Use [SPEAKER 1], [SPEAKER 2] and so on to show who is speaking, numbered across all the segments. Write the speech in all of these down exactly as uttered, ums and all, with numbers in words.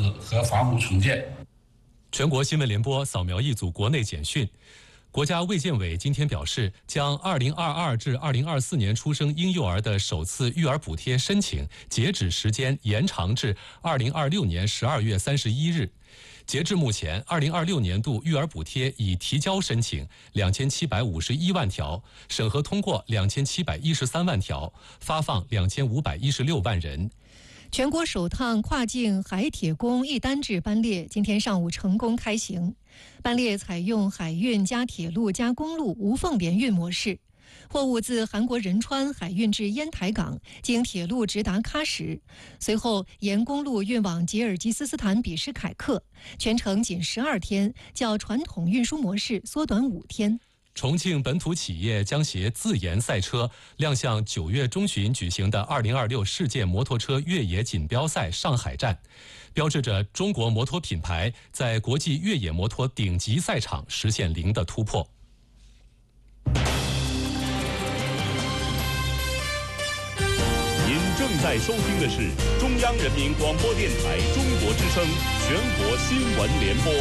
[SPEAKER 1] 和房屋重建。
[SPEAKER 2] 全国新闻联播扫描一组国内简讯。国家卫健委今天表示，将二零二二至二零二四年出生婴幼儿的首次育儿补贴申请截止时间延长至二零二六年十二月三十一日。截至目前，二零二六年度育儿补贴已提交申请两千七百五十一万条，审核通过两千七百一十三万条，发放两千五百一十六万人。
[SPEAKER 3] 全国首趟跨境海铁公一单制班列今天上午成功开行。班列采用海运加铁路加公路无缝联运模式，货物自韩国仁川海运至烟台港，经铁路直达喀什，随后沿公路运往吉尔吉斯斯坦比什凯克，全程仅十二天，较传统运输模式缩短五天。
[SPEAKER 2] 重庆本土企业将携自研赛车亮相九月中旬举行的二零二六世界摩托车越野锦标赛上海站，标志着中国摩托品牌在国际越野摩托顶级赛场实现零的突破。
[SPEAKER 4] 您正在收听的是中央人民广播电台中国之声全国新闻联播。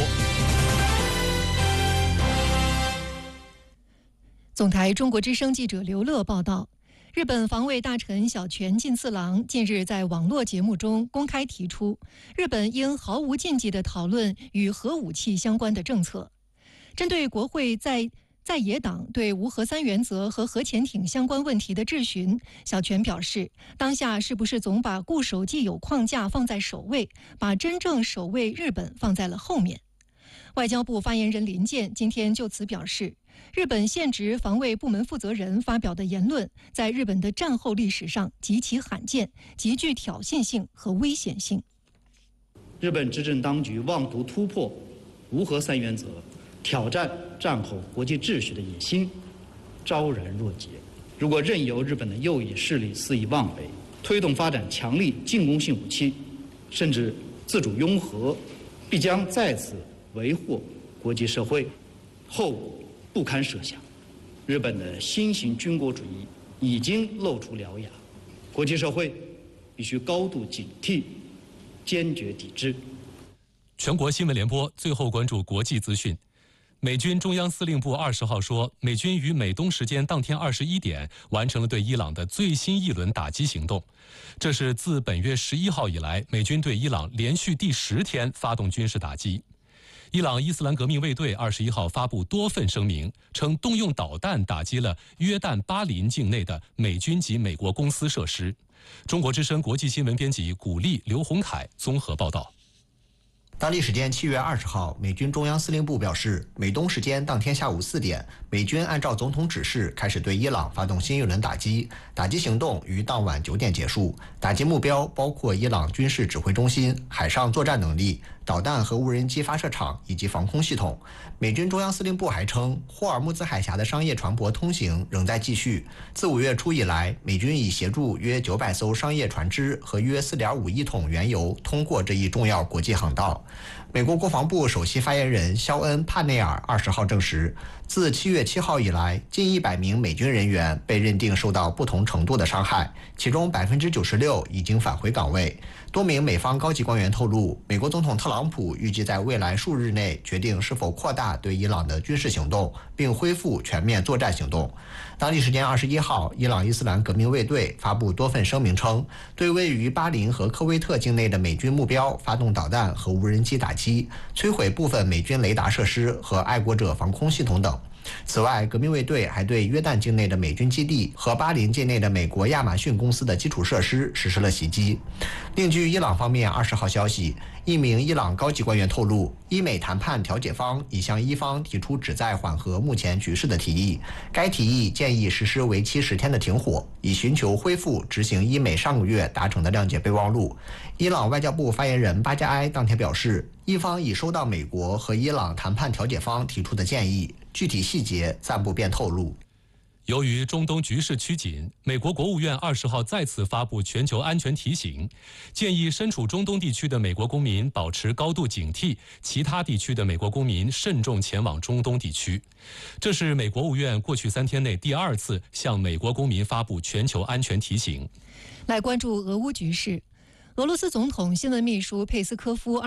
[SPEAKER 3] 总台中国之声记者刘乐报道，日本防卫大臣小泉进次郎近日在网络节目中公开提出，日本应毫无禁忌地讨论与核武器相关的政策。针对国会在在野党对无核三原则和核潜艇相关问题的质询，小泉表示，当下是不是总把固守既有框架放在首位，把真正守卫日本放在了后面。外交部发言人林健今天就此表示，日本现职防卫部门负责人发表的言论，在日本的战后历史上极其罕见，极具挑衅性和危险性。
[SPEAKER 5] 日本执政当局妄图突破无核三原则，挑战战后国际秩序的野心，昭然若揭。如果任由日本的右翼势力肆意妄为，推动发展强力进攻性武器，甚至自主拥核，必将再次为祸国际社会，后果不堪设想。日本的新型军国主义已经露出獠牙，国际社会必须高度警惕，坚决抵制。
[SPEAKER 2] 全国新闻联播最后关注国际资讯。美军中央司令部二十号说，美军于美东时间当天二十一点完成了对伊朗的最新一轮打击行动，这是自本月十一号以来，美军对伊朗连续第十天发动军事打击。伊朗伊斯兰革命卫队二十一号发布多份声明，称动用导弹打击了约旦巴林境内的美军及美国公司设施。中国之声国际新闻编辑古丽、刘洪凯综合报道。
[SPEAKER 6] 当地时间七月二十号，美军中央司令部表示，美东时间当天下午四点，美军按照总统指示开始对伊朗发动新一轮打击，打击行动于当晚九点结束。打击目标包括伊朗军事指挥中心、海上作战能力、导弹和无人机发射场以及防空系统。美军中央司令部还称，霍尔木兹海峡的商业船舶通行仍在继续。自五月初以来，美军已协助约九百艘商业船只和约四点五亿桶原油通过这一重要国际航道。美国国防部首席发言人肖恩·帕内尔二十号证实，自七月七号以来，近一百名美军人员被认定受到不同程度的伤害，其中百分之九十六已经返回岗位。多名美方高级官员透露，美国总统特朗普预计在未来数日内决定是否扩大对伊朗的军事行动，并恢复全面作战行动。当地时间二十一号，伊朗伊斯兰革命卫队发布多份声明称，对位于巴林和科威特境内的美军目标发动导弹和无人机打击，摧毁部分美军雷达设施和爱国者防空系统等。此外，革命卫队还对约旦境内的美军基地和巴林境内的美国亚马逊公司的基础设施实施了袭击。另据伊朗方面二十号消息，一名伊朗高级官员透露，伊美谈判调解方已向伊方提出旨在缓和目前局势的提议。该提议建议实施为期十天的停火，以寻求恢复执行伊美上个月达成的谅解备忘录。伊朗外交部发言人巴加埃当天表示，伊方已收到美国和伊朗谈判调解方提出的建议，具体细节暂不便透露。
[SPEAKER 2] 由于中东局势趋紧，美国国务院二十号再次发布全球安全提醒，建议身处中东地区的美国公民保持高度警惕，其他地区的美国公民慎重前往中东地区。这是美国务院过去三天内第二次向美国公民发布全球安全提醒。
[SPEAKER 3] 来关注俄乌局势，俄罗斯总统新闻秘书佩斯科夫